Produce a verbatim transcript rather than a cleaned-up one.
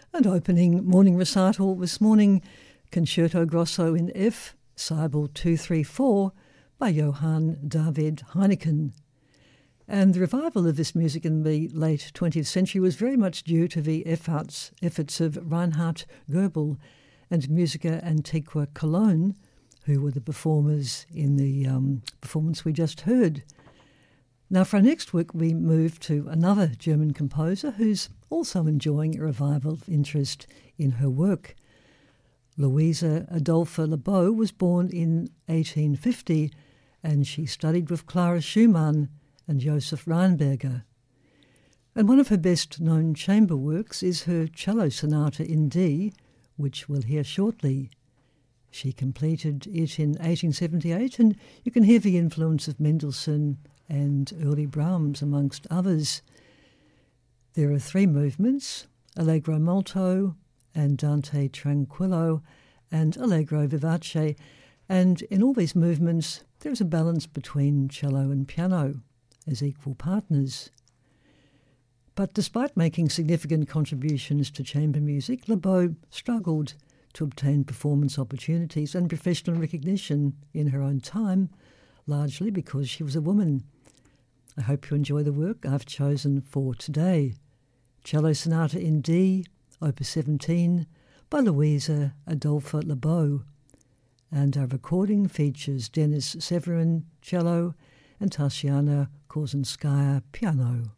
And opening morning recital this morning, Concerto Grosso in F, Seibel two three four, by Johann David Heineken. And the revival of this music in the late twentieth century was very much due to the efforts, efforts of Reinhard Goebel and Musica Antiqua Cologne, who were the performers in the um, performance we just heard. Now for our next work we move to another German composer who's also enjoying a revival of interest in her work. Louisa Adolpha Lebow was born in eighteen fifty and she studied with Clara Schumann and Joseph Rheinberger. And one of her best-known chamber works is her cello sonata in D, which we'll hear shortly. She completed it in eighteen seventy-eight, and you can hear the influence of Mendelssohn and early Brahms, amongst others. There are three movements, Allegro molto, Andante tranquillo, and Allegro vivace, and in all these movements there is a balance between cello and piano as equal partners. But despite making significant contributions to chamber music, Lebow struggled to obtain performance opportunities and professional recognition in her own time, largely because she was a woman. I hope you enjoy the work I've chosen for today. Cello Sonata in D, Opus seventeen, by Louisa Adolpha Lebow. And our recording features Denis Severin, cello, and Tatiana Korzynskaya, piano.